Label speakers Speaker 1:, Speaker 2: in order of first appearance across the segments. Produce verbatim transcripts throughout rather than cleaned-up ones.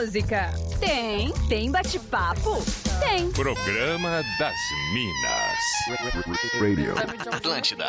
Speaker 1: música? Tem. Tem bate-papo? Tem.
Speaker 2: Programa das Minas.
Speaker 3: Radio.
Speaker 4: Atlântida.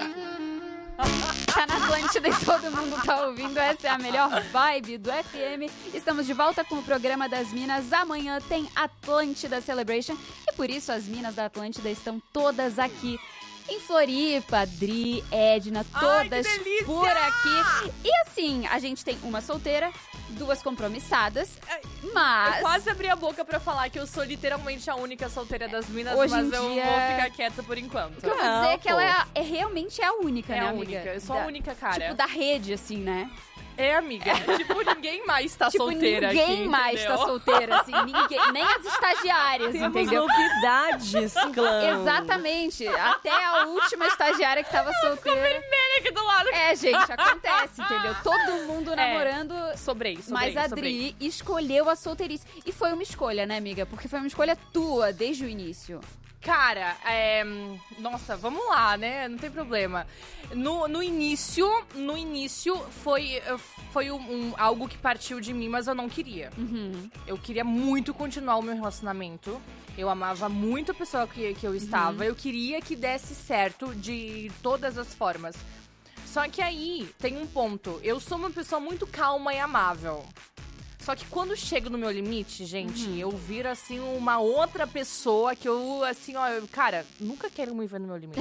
Speaker 5: Tá na Atlântida e todo mundo tá ouvindo. Essa é a melhor vibe do F M. Estamos de volta com o programa das Minas. Amanhã tem Atlântida Celebration. E por isso as Minas da Atlântida estão todas aqui em Floripa. Dri, Edna, todas
Speaker 6: Ai,
Speaker 5: por aqui. E assim, a gente tem uma solteira, duas compromissadas, mas...
Speaker 6: Eu quase abri a boca pra falar que eu sou literalmente a única solteira das Minas,
Speaker 5: Hoje
Speaker 6: mas
Speaker 5: em
Speaker 6: eu
Speaker 5: dia-
Speaker 6: vou ficar quieta por enquanto.
Speaker 5: O que eu vou dizer é que ela é, a- é realmente a única,
Speaker 6: É
Speaker 5: né,
Speaker 6: a
Speaker 5: amiga?
Speaker 6: única, eu sou
Speaker 5: Da-
Speaker 6: a única, cara.
Speaker 5: Tipo, da rede, assim, né?
Speaker 6: É, amiga. Tipo, ninguém mais tá
Speaker 5: Tipo,
Speaker 6: solteira
Speaker 5: ninguém
Speaker 6: aqui,
Speaker 5: mais
Speaker 6: entendeu?
Speaker 5: tá solteira, assim, ninguém, nem as estagiárias,
Speaker 7: Temos
Speaker 5: entendeu?
Speaker 7: novidades, clã.
Speaker 5: Exatamente, até a última estagiária que tava solteira.
Speaker 6: Vermelha aqui do lado.
Speaker 5: É, gente, acontece, entendeu? Todo mundo namorando,
Speaker 6: Sobrei, sobrei,
Speaker 5: mas a
Speaker 6: sobrei.
Speaker 5: Dri escolheu a solteirice. E foi uma escolha, né, amiga? Porque foi uma escolha tua desde o início.
Speaker 6: Cara, é... Nossa, vamos lá, né? Não tem problema. No, no início, no início foi, foi um, um- algo que partiu de mim, mas eu não queria.
Speaker 5: Uhum.
Speaker 6: Eu queria muito continuar o meu relacionamento. Eu amava muito a pessoa que, que eu estava. Eu queria que desse certo de todas as formas. Só que aí tem um ponto. Eu sou uma pessoa muito calma e amável. Só que quando chego no meu limite, gente,
Speaker 5: Uhum.
Speaker 6: eu viro, assim, uma outra pessoa que eu, assim, ó... eu- cara, nunca quero me ver no meu limite.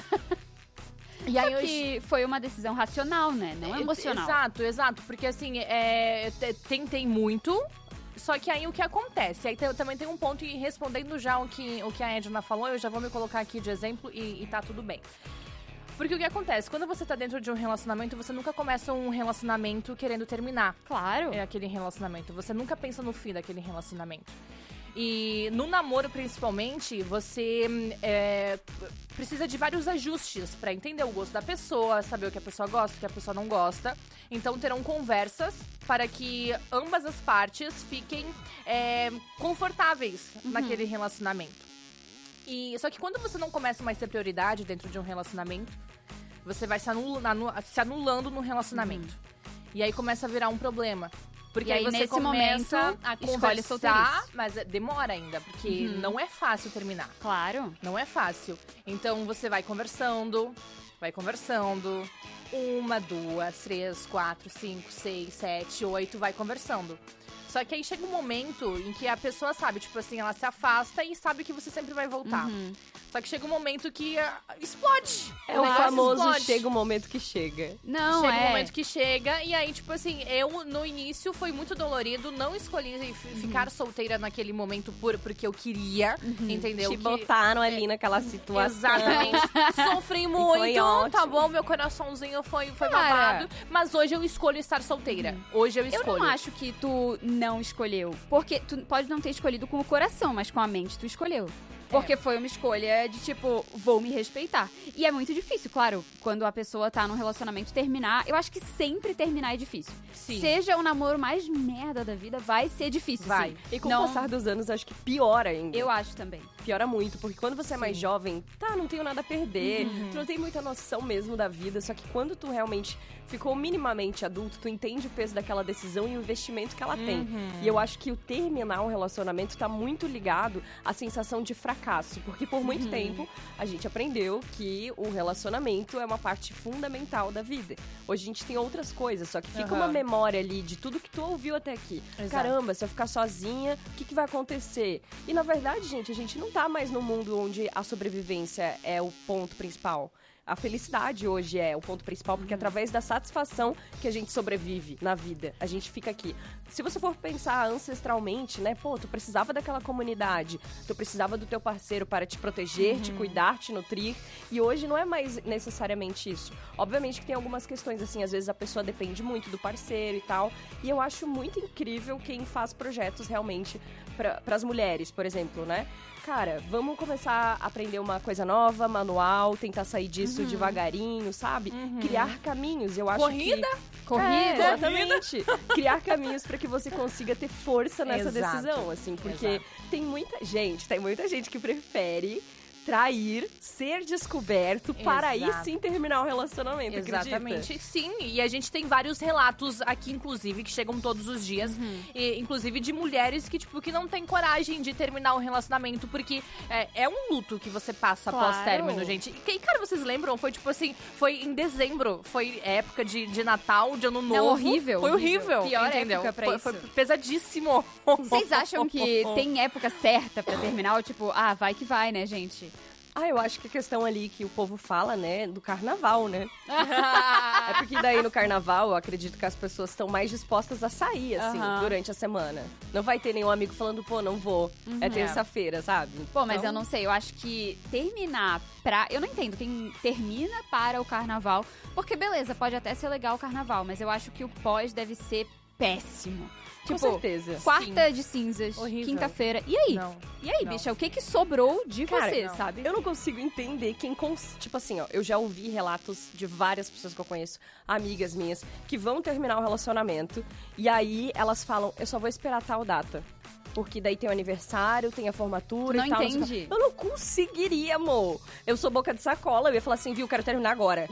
Speaker 6: E
Speaker 5: Só
Speaker 6: aí eu...
Speaker 5: que foi uma decisão racional, né? Não emocional.
Speaker 6: Exato, exato. Porque, assim, é, eu te- tentei muito... Só que aí o que acontece? Aí tem- também tem um ponto, e respondendo já o que, o que a Edna falou, eu já vou me colocar aqui de exemplo e, e tá tudo bem. Porque o que acontece? Quando você tá dentro de um relacionamento, você nunca começa um relacionamento querendo terminar.
Speaker 5: Claro.
Speaker 6: É aquele relacionamento. Você nunca pensa no fim daquele relacionamento. E no namoro, principalmente, você hum, é, precisa de vários ajustes pra entender o gosto da pessoa, saber o que a pessoa gosta, o que a pessoa não gosta. Então terão conversas para que ambas as partes fiquem é, confortáveis naquele relacionamento. E, só que quando você não começa mais a ser prioridade dentro de um relacionamento, você vai se, anul- anu- se anulando no relacionamento. E aí começa a virar um problema. Porque
Speaker 5: E
Speaker 6: aí,
Speaker 5: aí,
Speaker 6: você
Speaker 5: nesse
Speaker 6: começa
Speaker 5: momento,
Speaker 6: a
Speaker 5: escolhe
Speaker 6: conversar,
Speaker 5: solteirice.
Speaker 6: mas é- demora ainda, porque não é fácil terminar.
Speaker 5: Claro.
Speaker 6: Não é fácil. Então você vai conversando, vai conversando. Uma, duas, três, quatro, cinco, seis, sete, oito, vai conversando. Só que aí chega um momento em que a pessoa sabe, tipo assim, ela se afasta e sabe que você sempre vai voltar. Só que chega um momento que ah, explode.
Speaker 7: É o
Speaker 6: negócio
Speaker 7: famoso
Speaker 6: explode.
Speaker 7: chega o momento que chega.
Speaker 5: Não,
Speaker 6: Chega
Speaker 5: é.
Speaker 6: um momento que chega, e aí, tipo assim, eu no início foi muito dolorido, não escolhi f- ficar solteira naquele momento por, porque eu queria, entendeu?
Speaker 7: Te
Speaker 6: Que-
Speaker 7: botaram ali naquela situação.
Speaker 6: Exatamente. Sofri
Speaker 7: foi
Speaker 6: muito,
Speaker 7: ótimo.
Speaker 6: tá bom? Meu coraçãozinho foi, foi
Speaker 5: Cara.
Speaker 6: babado. Mas hoje eu escolho estar solteira. Hoje eu
Speaker 5: Eu
Speaker 6: escolho.
Speaker 5: não acho que tu não escolheu. Porque tu pode não ter escolhido com o coração, mas com a mente tu escolheu. Porque foi uma escolha de tipo, vou me respeitar. E é muito difícil, claro, quando a pessoa tá num relacionamento terminar. Eu acho que sempre terminar é difícil.
Speaker 6: Sim.
Speaker 5: Seja o namoro mais merda da vida, vai ser difícil.
Speaker 6: Vai.
Speaker 5: sim.
Speaker 7: E com
Speaker 5: Não-
Speaker 7: o passar dos anos, acho que piora ainda.
Speaker 5: Eu acho também.
Speaker 7: Piora muito, porque quando você é mais jovem, tá, não tenho nada a perder,
Speaker 5: Uhum.
Speaker 7: tu não tem muita noção mesmo da vida, só que quando tu realmente ficou minimamente adulto, tu entende o peso daquela decisão e o investimento que ela tem.
Speaker 5: Uhum.
Speaker 7: E eu acho que o terminar um relacionamento tá muito ligado à sensação de fracasso, porque por muito
Speaker 5: Uhum.
Speaker 7: tempo a gente aprendeu que o relacionamento é uma parte fundamental da vida. Hoje a gente tem outras coisas, só que fica
Speaker 6: Aham.
Speaker 7: uma memória ali de tudo que tu ouviu até aqui.
Speaker 6: Exato.
Speaker 7: Caramba, se eu ficar sozinha, o que, que vai acontecer? E na verdade, gente, a gente não tá mais num mundo onde a sobrevivência é o ponto principal. A felicidade hoje é o ponto principal, porque é através da satisfação que a gente sobrevive na vida. A gente fica aqui. Se você for pensar ancestralmente, né? Pô, tu precisava daquela comunidade, tu precisava do teu parceiro para te proteger, te cuidar, te nutrir. E hoje não é mais necessariamente isso. Obviamente que tem algumas questões, assim, às vezes a pessoa depende muito do parceiro e tal. E eu acho muito incrível quem faz projetos realmente para as mulheres, por exemplo, né? Cara, vamos começar a aprender uma coisa nova, manual, tentar sair disso devagarinho, sabe? Criar caminhos, eu acho
Speaker 6: Corrida?
Speaker 7: que...
Speaker 5: Corrida?
Speaker 7: É, exatamente. Criar caminhos para que você consiga ter força nessa
Speaker 6: Exato.
Speaker 7: decisão, assim, porque
Speaker 6: Exato.
Speaker 7: tem muita gente, tem muita gente que prefere trair, ser descoberto, para aí
Speaker 6: Exato.
Speaker 7: sim terminar o relacionamento,
Speaker 6: Exatamente,
Speaker 7: acredita?
Speaker 6: sim. E a gente tem vários relatos aqui, inclusive, que chegam todos os dias.
Speaker 5: Uhum.
Speaker 6: E, inclusive de mulheres que, tipo, que não têm coragem de terminar o relacionamento, porque é, é um luto que você passa
Speaker 5: Claro.
Speaker 6: após término, gente. E, cara, vocês lembram? Foi, tipo assim, foi em dezembro. Foi época de, de Natal, de Ano Novo.
Speaker 5: Não, horrível,
Speaker 6: Foi
Speaker 5: horrível.
Speaker 6: horrível,
Speaker 5: Pior
Speaker 6: entendeu?
Speaker 5: época pra
Speaker 6: foi,
Speaker 5: isso.
Speaker 6: foi pesadíssimo.
Speaker 5: Vocês acham que tem época certa pra terminar? Ou tipo, ah, vai que vai, né, gente?
Speaker 7: Ah, eu acho que a questão ali que o povo fala, né, do carnaval, né? É porque daí no carnaval, eu acredito que as pessoas estão mais dispostas a sair, assim,
Speaker 5: Aham.
Speaker 7: durante a semana. Não vai ter nenhum amigo falando, pô, não vou. É terça-feira, sabe?
Speaker 5: Pô, mas
Speaker 7: Então,
Speaker 5: eu não sei, eu acho que terminar pra... Eu não entendo, tem termina para o carnaval, porque beleza, pode até ser legal o carnaval, mas eu acho que o pós deve ser péssimo.
Speaker 7: Com
Speaker 5: Tipo,
Speaker 7: certeza.
Speaker 5: quarta de cinzas,
Speaker 6: Horrível.
Speaker 5: quinta-feira, e aí?
Speaker 6: Não.
Speaker 5: E aí,
Speaker 6: Não.
Speaker 5: bicha, o que que sobrou de
Speaker 7: Cara,
Speaker 5: você,
Speaker 6: não.
Speaker 5: sabe?
Speaker 7: Eu não consigo entender quem... Cons... Tipo assim, ó, eu já ouvi relatos de várias pessoas que eu conheço, amigas minhas, que vão terminar o relacionamento e aí elas falam, eu só vou esperar tal data. Porque daí tem o aniversário, tem a formatura
Speaker 5: Não
Speaker 7: e tal.
Speaker 5: entendi.
Speaker 7: sei o quê. Eu não conseguiria, amor. Eu sou boca de sacola, eu ia falar assim, viu, quero terminar agora.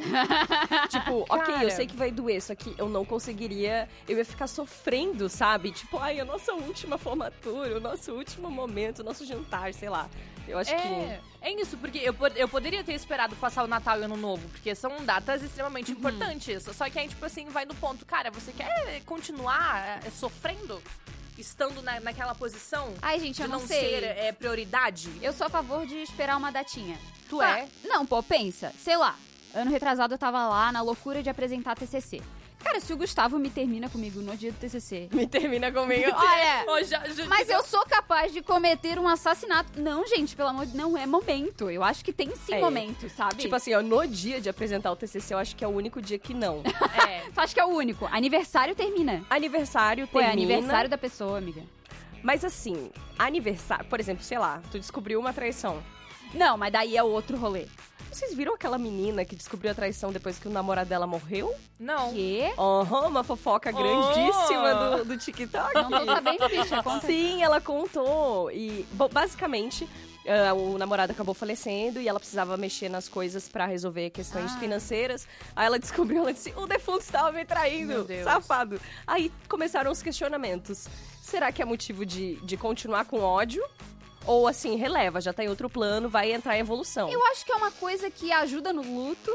Speaker 7: Tipo, ok,
Speaker 6: Cara.
Speaker 7: eu sei que vai doer, só que eu não conseguiria, eu ia ficar sofrendo, sabe? Tipo, ai, a nossa última formatura, o nosso último momento, o nosso jantar, sei lá. Eu acho que...
Speaker 6: É, é isso, porque eu, pod- eu poderia ter esperado passar o Natal e o Ano Novo, porque são datas extremamente
Speaker 5: Uhum.
Speaker 6: importantes. Só que aí, tipo assim, vai no ponto, cara, você quer continuar é, sofrendo? Estando na, naquela posição
Speaker 5: Ai, gente,
Speaker 6: de
Speaker 5: eu
Speaker 6: não,
Speaker 5: não, sei.
Speaker 6: ser é, prioridade?
Speaker 5: Eu sou a favor de esperar uma datinha.
Speaker 6: Tu
Speaker 5: Tá.
Speaker 6: é?
Speaker 5: Não, pô, pensa. Sei lá, ano retrasado eu tava lá na loucura de apresentar T C C. Cara, se o Gustavo me termina comigo no dia do T C C...
Speaker 7: Me termina comigo.
Speaker 5: Olha,
Speaker 6: Ô, já- já-
Speaker 5: mas eu sou capaz de cometer um assassinato. Não, gente, pelo amor de Deus, não é momento. Eu acho que tem sim
Speaker 7: É.
Speaker 5: momento, sabe?
Speaker 7: Tipo assim, ó, no dia de apresentar o T C C, eu acho que é o único dia que não.
Speaker 6: É.
Speaker 5: Acho que é o único. Aniversário termina.
Speaker 7: Aniversário
Speaker 5: Pô, é
Speaker 7: termina.
Speaker 5: aniversário da pessoa, amiga.
Speaker 7: Mas assim, aniversário... Por exemplo, sei lá, tu descobriu uma traição.
Speaker 5: Não, mas daí é outro rolê.
Speaker 7: Vocês viram aquela menina que descobriu a traição depois que o namorado dela morreu?
Speaker 6: Não.
Speaker 5: Quê?
Speaker 7: Aham, uma fofoca grandíssima
Speaker 6: Oh!
Speaker 7: do, do TikTok.
Speaker 5: Não tô sabendo, bicha. Conta.
Speaker 7: Sim, ela contou. E, bom, basicamente, ah, o namorado acabou falecendo e ela precisava mexer nas coisas pra resolver questões
Speaker 5: Ah.
Speaker 7: financeiras. Aí ela descobriu, ela disse, o defunto estava me traindo,
Speaker 6: Meu Deus.
Speaker 7: safado. Aí começaram os questionamentos. Será que é motivo de, de continuar com ódio? Ou assim, releva, já tá em outro plano, vai entrar em evolução.
Speaker 5: Eu acho que é uma coisa que ajuda no luto,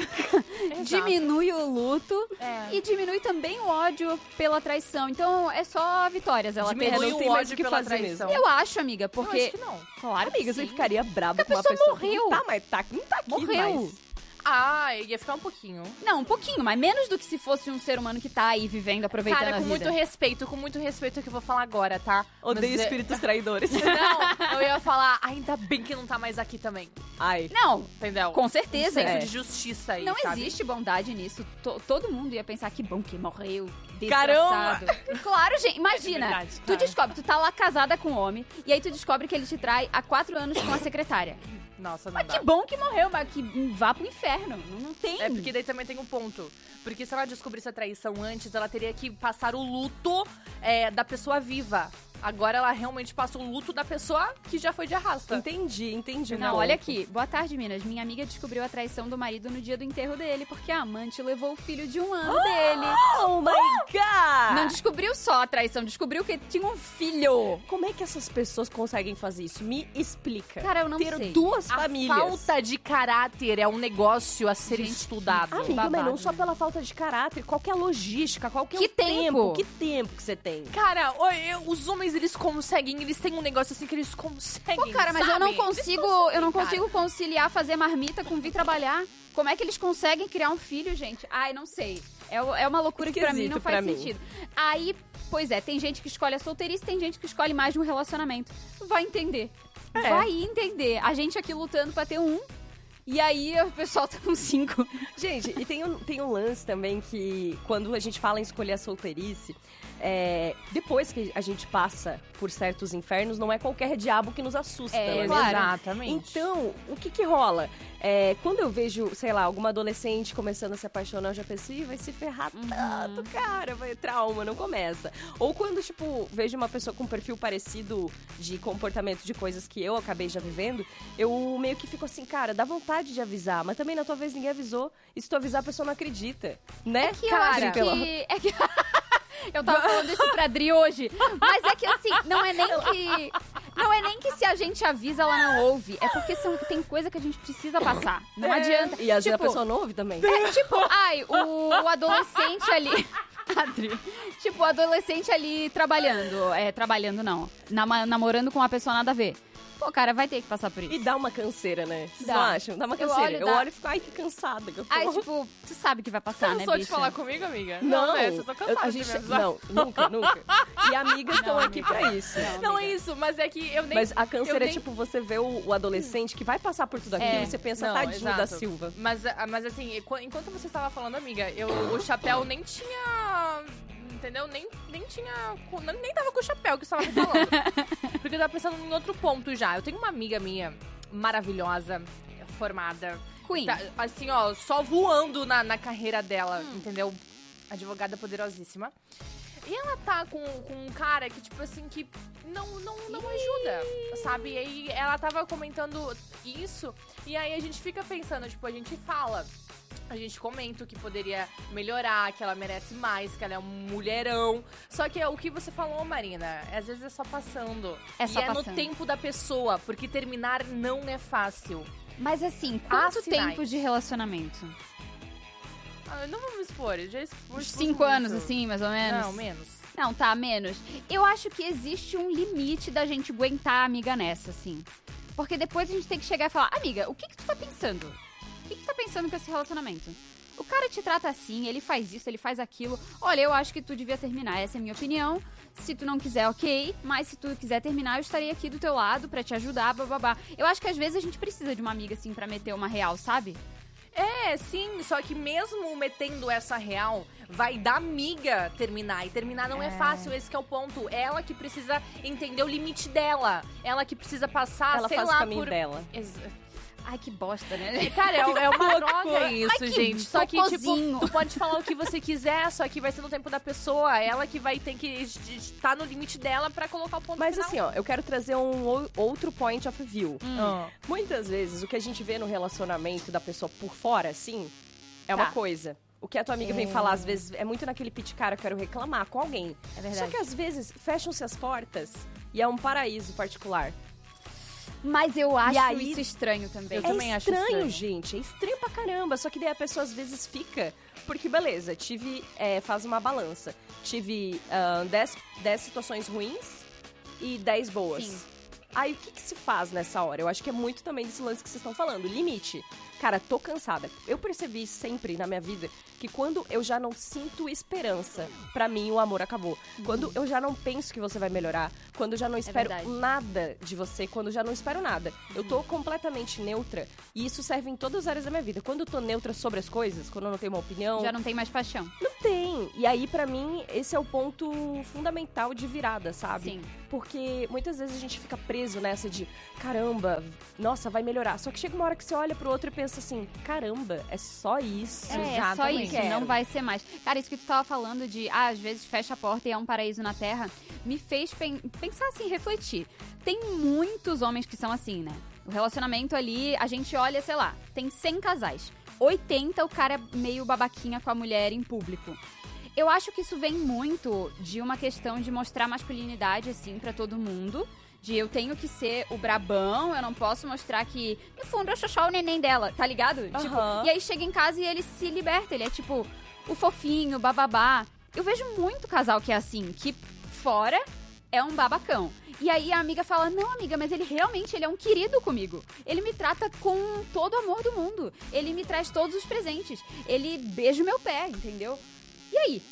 Speaker 6: Exato.
Speaker 5: diminui o luto
Speaker 6: É.
Speaker 5: e diminui também o ódio pela traição. Então é só vitórias ela
Speaker 6: Diminui
Speaker 5: ter.
Speaker 7: não
Speaker 6: o
Speaker 7: tem mais
Speaker 6: ódio
Speaker 7: o que
Speaker 6: pela
Speaker 7: fazer mesmo.
Speaker 6: traição.
Speaker 5: Eu acho, amiga,
Speaker 6: Eu
Speaker 5: porque.
Speaker 6: acho que não.
Speaker 5: Claro,
Speaker 7: Amiga,
Speaker 5: sim.
Speaker 7: você ficaria braba
Speaker 5: Porque
Speaker 7: com
Speaker 5: a
Speaker 7: uma
Speaker 5: pessoa
Speaker 7: pessoa que
Speaker 5: morreu.
Speaker 7: não tá, mais, tá, não tá aqui
Speaker 5: Morreu.
Speaker 7: mais.
Speaker 6: Ah, ia ficar um pouquinho.
Speaker 5: Não, um pouquinho, mas menos do que se fosse um ser humano que tá aí vivendo, aproveitando
Speaker 6: Cara,
Speaker 5: a
Speaker 6: com
Speaker 5: vida.
Speaker 6: muito respeito, com muito respeito que eu vou falar agora, tá?
Speaker 7: Odeio
Speaker 6: Mas é-
Speaker 7: espíritos traidores.
Speaker 6: Não, eu ia falar, ainda bem que não tá mais aqui também.
Speaker 7: Ai.
Speaker 5: Não,
Speaker 6: Entendeu?
Speaker 5: com
Speaker 6: Um
Speaker 5: certeza.
Speaker 6: senso
Speaker 7: É.
Speaker 6: de justiça aí,
Speaker 5: Não
Speaker 6: sabe?
Speaker 5: existe bondade nisso. To- todo mundo ia pensar que bom que morreu,
Speaker 7: Caramba!
Speaker 5: desgraçado. Claro, gente. Imagina,
Speaker 6: É verdade,
Speaker 5: tu
Speaker 6: cara.
Speaker 5: descobre, tu tá lá casada com um homem, e aí tu descobre que ele te trai há quatro anos com a secretária.
Speaker 6: Nossa, não
Speaker 5: Mas
Speaker 6: dá.
Speaker 5: que bom que morreu, mas que vá pro inferno. Não, não tem.
Speaker 6: É porque daí também tem um ponto. Porque se ela descobrisse a traição antes, ela teria que passar o luto é, da pessoa viva. Agora ela realmente passa o luto da pessoa que já foi de arrasta.
Speaker 7: Entendi, entendi. o
Speaker 5: Não,
Speaker 7: ponto.
Speaker 5: olha aqui. Boa tarde, Minas. Minha amiga descobriu a traição do marido no dia do enterro dele, porque a amante levou o filho de um ano dele.
Speaker 7: Oh my God!
Speaker 5: Não descobriu só a traição, descobriu que tinha um filho.
Speaker 7: Como é que essas pessoas conseguem fazer isso? Me explica.
Speaker 5: Cara, eu não
Speaker 7: Ter
Speaker 5: sei.
Speaker 7: duas
Speaker 6: A
Speaker 7: famílias.
Speaker 6: falta de caráter é um negócio a ser
Speaker 5: Gente,
Speaker 6: estudado.
Speaker 7: Amiga, mas
Speaker 5: babado,
Speaker 7: não só
Speaker 5: né?
Speaker 7: pela falta de caráter, qual que é a logística, qual que é
Speaker 5: Que
Speaker 7: o
Speaker 5: tempo?
Speaker 7: Que tempo que você tem?
Speaker 6: Cara, ó, eu- os homens, eles conseguem, eles têm um negócio assim que eles conseguem,
Speaker 5: Pô, cara, mas eu não
Speaker 6: sabe?
Speaker 5: consigo,
Speaker 6: Eles
Speaker 5: eu não
Speaker 6: conseguem,
Speaker 5: consigo conciliar fazer marmita com vir trabalhar. Como é que eles conseguem criar um filho, gente? Ai, não sei. É, o- é uma loucura que pra mim não
Speaker 7: Esquisito
Speaker 5: faz
Speaker 7: pra mim.
Speaker 5: sentido. Aí, pois é, tem gente que escolhe a solteirice, tem gente que escolhe mais de um relacionamento. Vai entender.
Speaker 7: É.
Speaker 5: Vai entender. A gente aqui lutando pra ter um. E aí o pessoal tá com cinco.
Speaker 7: Gente, e tem um, tem um lance também que, quando a gente fala em escolher a solteirice, é, depois que a gente passa por certos infernos, não é qualquer diabo que nos assusta,
Speaker 5: É,
Speaker 7: não é
Speaker 5: claro.
Speaker 7: mesmo?
Speaker 6: Exatamente.
Speaker 7: Então, o que que rola? É, quando eu vejo, sei lá, alguma adolescente começando a se apaixonar, eu já penso, Ih, vai se ferrar tanto, cara, vai trauma, não começa. Ou quando, tipo, vejo uma pessoa com um perfil parecido de comportamento de coisas que eu acabei já vivendo, eu meio que fico assim, cara, dá vontade de avisar, mas também na tua vez ninguém avisou. E se tu avisar, a pessoa não acredita, né?
Speaker 5: É que eu
Speaker 7: cara?
Speaker 5: acho que... É que... Eu tava falando isso pra Dri hoje. Mas é que assim, não é nem que. Não é nem que se a gente avisa, ela não ouve. É porque são, tem coisa que a gente precisa passar. Não adianta.
Speaker 7: E às vezes
Speaker 5: Tipo,
Speaker 7: a pessoa não ouve também.
Speaker 5: É tipo, ai, o, o adolescente ali. Adri. Tipo, o adolescente ali trabalhando. É, trabalhando não. Nama- namorando com uma pessoa nada a ver. Pô, cara, vai ter que passar por isso.
Speaker 7: E dá uma canseira, né? Vocês
Speaker 5: Dá.
Speaker 7: não acham? Dá uma
Speaker 5: Eu
Speaker 7: canseira.
Speaker 5: olho,
Speaker 7: Eu
Speaker 5: dá.
Speaker 7: olho e fico, ai, que cansada que eu tô.
Speaker 5: Ai, tipo, tu sabe que vai passar,
Speaker 6: Você
Speaker 5: né,
Speaker 6: cansou de
Speaker 5: bicha?
Speaker 6: falar comigo, amiga?
Speaker 7: Não,
Speaker 6: né? Vocês estão
Speaker 7: eu-
Speaker 6: cansados
Speaker 7: a
Speaker 6: de
Speaker 7: gente,
Speaker 6: me avisar.
Speaker 7: não, nunca, nunca. E amigas estão
Speaker 5: Não,
Speaker 7: aqui
Speaker 5: amiga.
Speaker 7: pra isso.
Speaker 6: Não
Speaker 5: amiga.
Speaker 6: é isso, mas é que eu nem...
Speaker 7: Mas a canseira
Speaker 6: eu
Speaker 7: é
Speaker 6: nem-
Speaker 7: tipo, você vê o, o adolescente que vai passar por tudo aquilo
Speaker 5: É.
Speaker 7: e você pensa,
Speaker 6: Não,
Speaker 7: tadinho da
Speaker 6: exato.
Speaker 7: Silva.
Speaker 6: Mas, ah, mas assim, enqu- enquanto você estava falando, amiga, eu, o chapéu nem tinha... Entendeu? Nem, nem tinha... Nem tava com o chapéu que você estava me falando. Porque eu tava pensando em outro ponto já. Eu tenho uma amiga minha maravilhosa, formada.
Speaker 5: Queen.
Speaker 6: Tá, assim, ó, só voando na, na carreira dela, entendeu? Advogada poderosíssima. E ela tá com, com um cara que, tipo assim, que não, não, não ajuda, sabe? E aí ela tava comentando isso, e aí a gente fica pensando, tipo, a gente fala, a gente comenta o que poderia melhorar, que ela merece mais, que ela é um mulherão. Só que é o que você falou, Marina, às vezes é só passando.
Speaker 5: É só
Speaker 6: e é
Speaker 5: passando.
Speaker 6: no tempo da pessoa, porque terminar não é fácil.
Speaker 5: Mas assim,
Speaker 6: Há
Speaker 5: quanto
Speaker 6: sinais.
Speaker 5: tempo de relacionamento?
Speaker 6: Ah, não vamos expor, eu já expus.
Speaker 5: Uns
Speaker 6: expus
Speaker 5: cinco
Speaker 6: muito.
Speaker 5: anos, assim, mais ou menos?
Speaker 6: Não, menos.
Speaker 5: Não, tá, menos. Eu acho que existe um limite da gente aguentar a amiga nessa, assim. Porque depois a gente tem que chegar e falar, amiga, o que que tu tá pensando? O que que tu tá pensando com esse relacionamento? O cara te trata assim, ele faz isso, ele faz aquilo. Olha, eu acho que tu devia terminar, essa é a minha opinião. Se tu não quiser, ok. Mas se tu quiser terminar, eu estarei aqui do teu lado pra te ajudar, bababá. Eu acho que às vezes a gente precisa de uma amiga, assim, pra meter uma real, sabe?
Speaker 6: É, sim, só que mesmo metendo essa real, vai da amiga terminar. E terminar não é,
Speaker 5: É.
Speaker 6: fácil, esse que é o ponto. Ela que precisa entender o limite dela. Ela que precisa passar,
Speaker 7: Ela
Speaker 6: sei
Speaker 7: faz
Speaker 6: lá,
Speaker 7: o caminho
Speaker 6: por...
Speaker 7: dela.
Speaker 6: Ex-
Speaker 5: Ai, que bosta, né?
Speaker 6: Cara, é, é uma droga isso,
Speaker 5: que
Speaker 6: gente. Só que,
Speaker 5: cocôzinho.
Speaker 6: tipo, tu pode falar o que você quiser, só que vai ser no tempo da pessoa. Ela que vai ter que estar no limite dela pra colocar o ponto
Speaker 7: Mas
Speaker 6: final.
Speaker 7: assim, ó, eu quero trazer um ou- outro point of view.
Speaker 6: Ah.
Speaker 7: Muitas vezes, o que a gente vê no relacionamento da pessoa por fora, assim, é uma
Speaker 5: Tá.
Speaker 7: coisa. O que a tua amiga vem falar, às vezes, é muito naquele pit cara, eu quero reclamar com alguém.
Speaker 5: É verdade.
Speaker 7: Só que às vezes, fecham-se as portas e é um paraíso particular.
Speaker 5: Mas eu acho
Speaker 7: aí-
Speaker 5: isso estranho também.
Speaker 6: Eu
Speaker 7: é
Speaker 6: também acho
Speaker 7: estranho,
Speaker 6: estranho.
Speaker 7: gente. É estranho pra caramba. Só que daí a pessoa às vezes fica. Porque, beleza, tive. É, faz uma balança. Tive ah, dez situações ruins e dez boas.
Speaker 5: Sim.
Speaker 7: Aí o que, que se faz nessa hora? Eu acho que é muito também desse lance que vocês estão falando. Limite. Cara, tô cansada. Eu percebi sempre na minha vida que quando eu já não sinto esperança, pra mim o amor acabou. Quando eu já não penso que você vai melhorar, quando eu já não espero
Speaker 5: verdade.
Speaker 7: nada de você, quando eu já não espero nada. Eu tô completamente neutra e isso serve em todas as áreas da minha vida. Quando eu tô neutra sobre as coisas, quando eu não tenho uma opinião,
Speaker 5: Já não tem mais paixão.
Speaker 7: não tem. E aí, pra mim, esse é o ponto fundamental de virada, sabe?
Speaker 5: Sim.
Speaker 7: Porque muitas vezes a gente fica preso nessa de, caramba, nossa, vai melhorar. Só que chega uma hora que você olha pro outro e pensa assim, caramba, é só isso.
Speaker 5: É, é só
Speaker 6: Exatamente.
Speaker 5: isso,
Speaker 7: Quero.
Speaker 5: não vai ser mais. Cara, isso que tu tava falando de, ah, às vezes fecha a porta e é um paraíso na Terra, me fez pen- pensar assim, refletir. Tem muitos homens que são assim, né? O relacionamento ali, a gente olha, sei lá, tem cem casais. oitenta o cara é meio babaquinha com a mulher em público. Eu acho que isso vem muito de uma questão de mostrar masculinidade, assim, pra todo mundo. De eu tenho que ser o brabão, eu não posso mostrar que, no fundo, eu sou só o neném dela, tá ligado? Tipo,
Speaker 7: Aham.
Speaker 5: e aí chega em casa e ele se liberta, ele é tipo o fofinho, o bababá. Eu vejo muito casal que é assim, que fora é um babacão. E aí a amiga fala, não amiga, mas ele realmente ele é um querido comigo. Ele me trata com todo o amor do mundo. Ele me traz todos os presentes. Ele beija o meu pé, entendeu? E aí?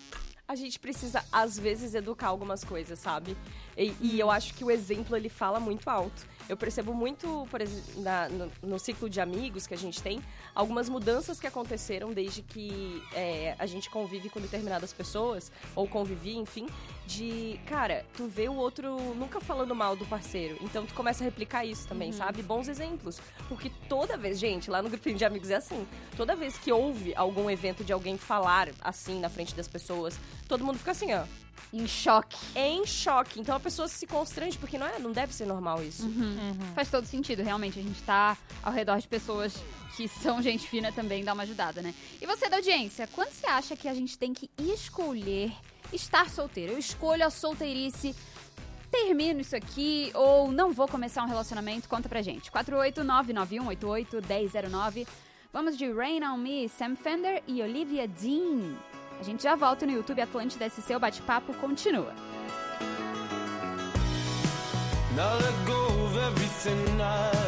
Speaker 7: a gente precisa, às vezes, educar algumas coisas, sabe? E, e eu acho que o exemplo, ele fala muito alto. Eu percebo muito, por exemplo, na, no, no ciclo de amigos que a gente tem, algumas mudanças que aconteceram desde que é, a gente convive com determinadas pessoas, ou convivi, enfim, de, cara, tu vê o outro nunca falando mal do parceiro, então tu começa a replicar isso também, uhum. sabe? Bons exemplos. Porque toda vez, gente, lá no grupinho de amigos é assim, toda vez que houve algum evento de alguém falar assim na frente das pessoas, todo mundo fica assim, ó.
Speaker 5: Em choque.
Speaker 7: Em choque. Então a pessoa se constrange, porque não, é, não deve ser normal isso.
Speaker 5: Uhum. Uhum. Faz todo sentido, realmente. A gente tá ao redor de pessoas que são gente fina também, dá uma ajudada, né? E você da audiência, quando você acha que a gente tem que escolher estar solteiro? Eu escolho a solteirice, termino isso aqui ou não vou começar um relacionamento? Conta pra gente. quatro oito nove nove um oito oito um zero zero nove. Vamos de Rain On Me, Sam Fender e Olivia Dean. A gente já volta no YouTube Atlântida S C, o bate-papo continua.
Speaker 3: Now let go of everything I